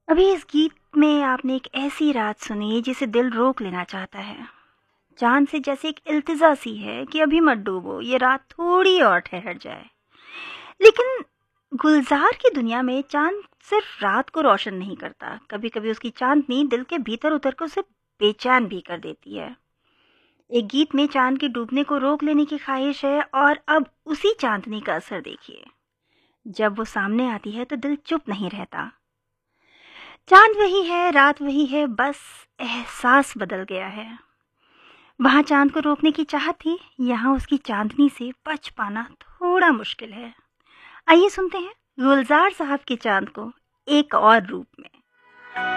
अभी इस गीत में आपने एक ऐसी रात सुनी जिसे दिल रोक लेना चाहता है। चाँद से जैसे एक इल्तिजा सी है कि अभी मत डूबो, ये रात थोड़ी और ठहर जाए। लेकिन गुलज़ार की दुनिया में चाँद सिर्फ रात को रोशन नहीं करता, कभी-कभी उसकी चाँदनी दिल के भीतर उतर कर उसे बेचैन भी कर देती है। एक गीत में चाँद के डूबने को रोक लेने की ख्वाहिश है और अब उसी चाँदनी का असर देखिए। जब वो सामने आती है तो दिल चुप नहीं रहता। चाँद वही है, रात वही है, बस एहसास बदल गया है। वहाँ चाँद को रोकने की चाहत थी, यहाँ उसकी चाँदनी से बच पाना थोड़ा मुश्किल है। आइए सुनते हैं गुलजार साहब के चाँद को एक और रूप में।